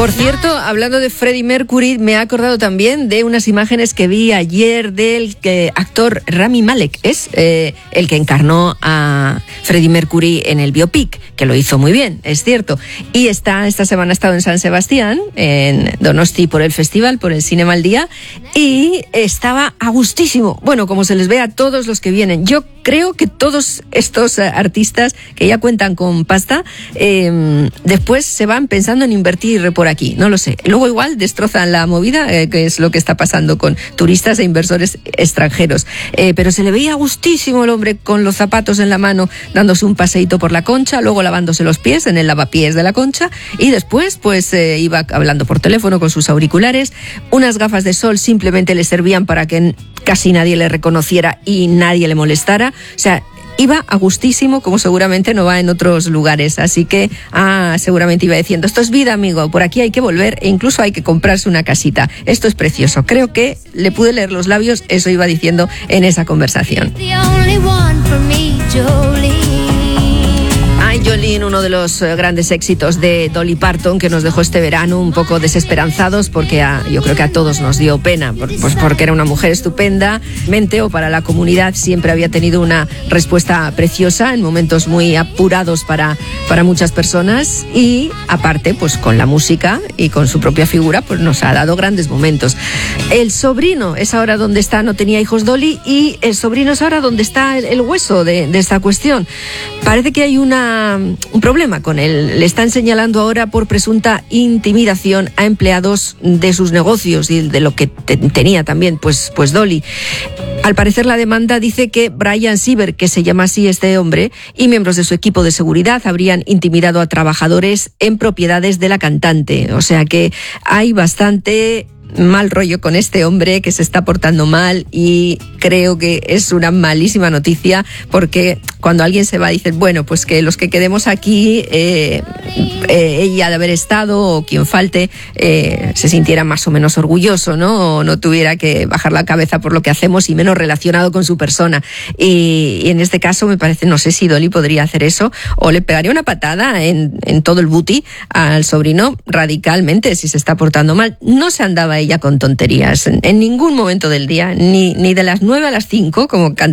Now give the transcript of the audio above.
Por cierto, hablando de Freddie Mercury, me ha acordado también de unas imágenes que vi ayer del actor Rami Malek. Es el que encarnó a Freddie Mercury en el biopic, que lo hizo muy bien, es cierto. Y esta semana ha estado en San Sebastián, en Donosti, por el festival, por el Cinema al Día, y estaba a gustísimo. Bueno, como se les ve a todos los que vienen. Yo creo que todos estos artistas que ya cuentan con pasta, después se van pensando en invertir por aquí, no lo sé. Luego igual destrozan la movida, que es lo que está pasando con turistas e inversores extranjeros. Pero se le veía gustísimo el hombre con los zapatos en la mano, dándose un paseíto por la Concha, luego lavándose los pies en el lavapiés de la Concha, y después pues iba hablando por teléfono con sus auriculares. Unas gafas de sol simplemente le servían para que casi nadie le reconociera y nadie le molestara. O sea, iba a gustísimo, como seguramente no va en otros lugares. Así que seguramente iba diciendo, esto es vida, amigo, por aquí hay que volver e incluso hay que comprarse una casita. Esto es precioso. Creo que le pude leer los labios, eso iba diciendo en esa conversación. Ay, Jolene, uno de los grandes éxitos de Dolly Parton, que nos dejó este verano un poco desesperanzados, porque yo creo que a todos nos dio pena, pues porque era una mujer estupenda, o para la comunidad siempre había tenido una respuesta preciosa en momentos muy apurados para muchas personas, y aparte pues con la música y con su propia figura pues nos ha dado grandes momentos. El sobrino es ahora donde está, no tenía hijos Dolly, y el sobrino es ahora donde está el hueso de esta cuestión. Parece que hay un problema con él. Le están señalando ahora por presunta intimidación a empleados de sus negocios y de lo que tenía también pues Dolly. Al parecer la demanda dice que Brian Sieber, que se llama así este hombre, y miembros de su equipo de seguridad habrían intimidado a trabajadores en propiedades de la cantante. O sea que hay bastante mal rollo con este hombre, que se está portando mal, y creo que es una malísima noticia, porque cuando alguien se va dicen, bueno, pues que los que quedemos aquí, ella de haber estado o quien falte, se sintiera más o menos orgulloso, ¿no? O no tuviera que bajar la cabeza por lo que hacemos y menos relacionado con su persona. Y en este caso me parece, no sé si Dolly podría hacer eso, o le pegaría una patada en todo el booty al sobrino radicalmente si se está portando mal. No se andaba ella con tonterías en ningún momento del día, ni de las 9 a las 5 como cantante.